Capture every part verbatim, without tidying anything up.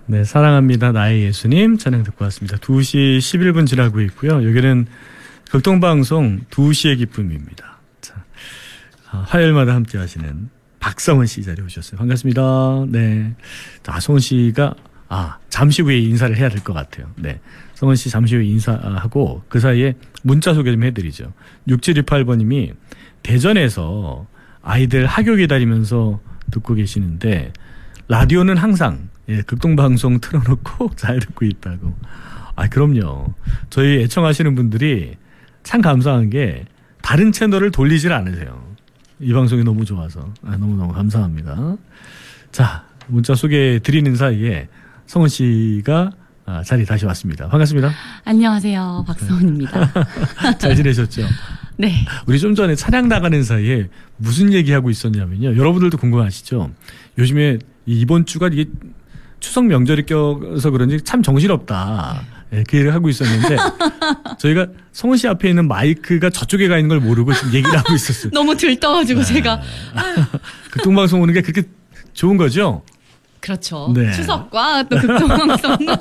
네, 사랑합니다. 나의 예수님 찬양 듣고 왔습니다. 두 시 십일 분 지나고 있고요. 여기는 극동방송 두 시의 기쁨입니다. 자, 아, 화요일마다 함께 하시는 박성은 씨 자리에 오셨어요. 반갑습니다. 네. 자, 성은 씨가 아, 잠시 후에 인사를 해야 될 것 같아요. 네. 성은 씨 잠시 후에 인사하고 그 사이에 문자 소개 좀 해드리죠. 육칠이팔 번님이 대전에서 아이들 학교 기다리면서 듣고 계시는데 라디오는 항상 예, 극동방송 틀어놓고 잘 듣고 있다고. 아, 그럼요. 저희 애청하시는 분들이 참 감사한 게 다른 채널을 돌리질 않으세요. 이 방송이 너무 좋아서. 아, 너무너무 감사합니다. 자, 문자 소개해 드리는 사이에 성은 씨가 아, 자리 다시 왔습니다. 반갑습니다. 안녕하세요. 박성은입니다. 잘 지내셨죠? 네. 우리 좀 전에 차량 나가는 사이에 무슨 얘기하고 있었냐면요. 여러분들도 궁금하시죠? 요즘에 이번 주가 이게 추석 명절이 껴서 그런지 참 정신없다. 네, 그 얘기를 하고 있었는데 저희가 성은 씨 앞에 있는 마이크가 저쪽에 가 있는 걸 모르고 지금 얘기를 하고 있었어요. 너무 들떠가지고 네. 제가. 극동방송 오는 게 그렇게 좋은 거죠? 그렇죠. 네. 추석과 또 극동방송과.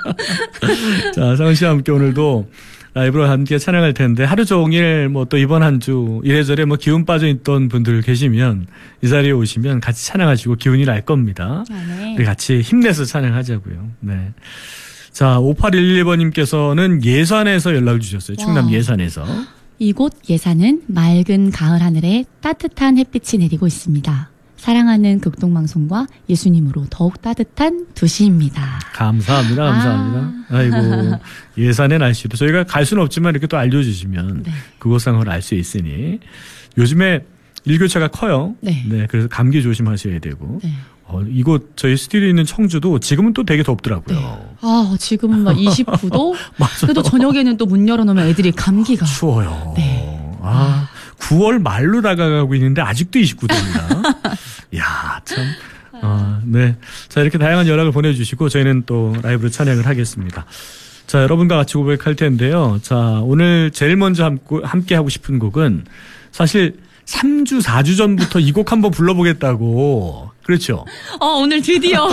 자, 성은 씨와 함께 오늘도 라이브로 함께 찬양할 텐데 하루 종일 뭐 또 이번 한 주 이래저래 뭐 기운 빠져 있던 분들 계시면 이 자리에 오시면 같이 찬양하시고 기운이 날 겁니다. 아, 네. 우리 같이 힘내서 찬양하자고요. 네. 자, 오팔일일 번님께서는 예산에서 연락을 주셨어요. 충남 와. 예산에서. 이곳 예산은 맑은 가을 하늘에 따뜻한 햇빛이 내리고 있습니다. 사랑하는 극동방송과 예수님으로 더욱 따뜻한 두 시입니다. 감사합니다. 감사합니다. 아. 아이고, 예산의 날씨도 저희가 갈 수는 없지만 이렇게 또 알려주시면 네. 그곳 상황을 알 수 있으니 요즘에 일교차가 커요. 네. 네, 그래서 감기 조심하셔야 되고. 네. 어, 이곳 저희 스튜디오에 있는 청주도 지금은 또 되게 덥더라고요. 네. 아, 지금은 막 이십구 도? 맞아요. 그래도 저녁에는 또 문 열어놓으면 애들이 감기가. 추워요. 네. 아, 구월 말로 다가가고 있는데 아직도 이십구 도입니다. 야, 참. 아, 네. 자, 이렇게 다양한 연락을 보내주시고 저희는 또 라이브로 찬양을 하겠습니다. 자, 여러분과 같이 고백할 텐데요. 자, 오늘 제일 먼저 함께 하고 싶은 곡은 사실 삼 주, 사 주 전부터 이 곡 한번 불러보겠다고. 그렇죠? 어, 오늘 드디어.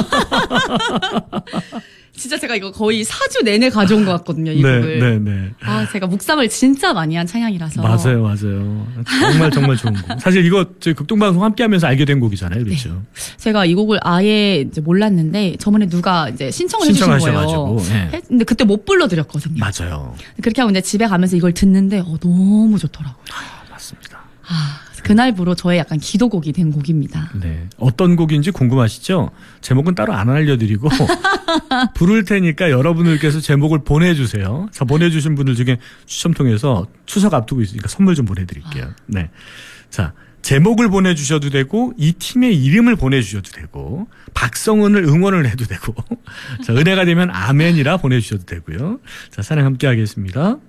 진짜 제가 이거 거의 사 주 내내 가져온 것 같거든요, 이 네, 곡을. 네, 네. 아, 제가 묵상을 진짜 많이 한 찬양이라서. 맞아요, 맞아요. 정말 정말 좋은 곡. 사실 이거 저희 극동방송 함께 하면서 알게 된 곡이잖아요, 그렇죠? 네. 제가 이 곡을 아예 이제 몰랐는데 저번에 누가 이제 신청을 해주신 거예요. 신청하셔가지고. 네. 근데 그때 못 불러드렸거든요. 맞아요. 그렇게 하고 이제 집에 가면서 이걸 듣는데 어, 너무 좋더라고요. 아, 맞습니다. 아, 그날부로 저의 약간 기도곡이 된 곡입니다. 네. 어떤 곡인지 궁금하시죠? 제목은 따로 안 알려드리고 부를 테니까 여러분들께서 제목을 보내주세요. 자, 보내주신 분들 중에 추첨 통해서 추석 앞두고 있으니까 선물 좀 보내드릴게요. 아. 네. 자, 제목을 보내주셔도 되고 이 팀의 이름을 보내주셔도 되고 박성은을 응원을 해도 되고 자, 은혜가 되면 아멘이라 보내주셔도 되고요. 자, 찬양 함께 하겠습니다.